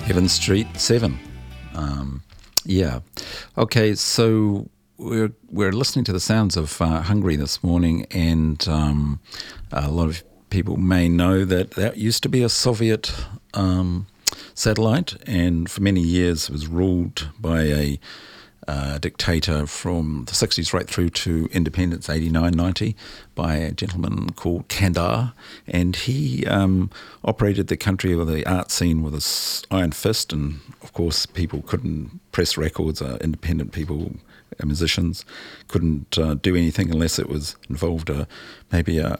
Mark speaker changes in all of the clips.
Speaker 1: Heaven Street 7. Yeah. Okay, so we're listening to the sounds of Hungary this morning, and a lot of people may know that used to be a Soviet satellite, and for many years was ruled by a dictator from the 60s right through to independence, 89, 90, by a gentleman called Kandar. And he operated the country or the art scene with his iron fist. And, of course, people couldn't press records, independent people, musicians, couldn't do anything unless it was involved maybe a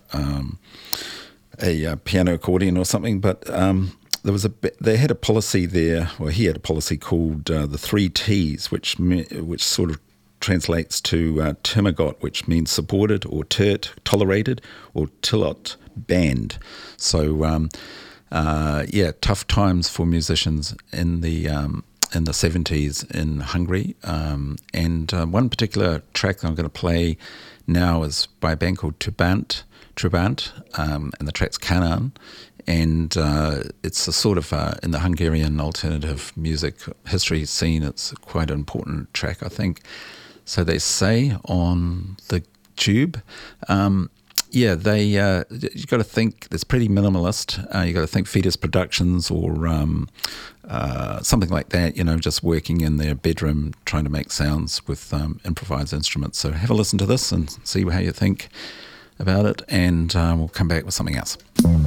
Speaker 1: piano accordion or something. But they had a policy there, or he had a policy called the 3 T's, which sort of translates to Termagot, which means supported, or Tert, tolerated, or Tilot, banned. So, tough times for musicians in the 70s in Hungary. And one particular track I'm going to play now is by a band called Trabant, and the track's Kanan. And it's a sort of, in the Hungarian alternative music history scene, it's quite an important track, I think. So they say on the tube. You got to think, it's pretty minimalist. You got to think Fetus Productions or something like that, just working in their bedroom, trying to make sounds with improvised instruments. So have a listen to this and see how you think about it, and we'll come back with something else.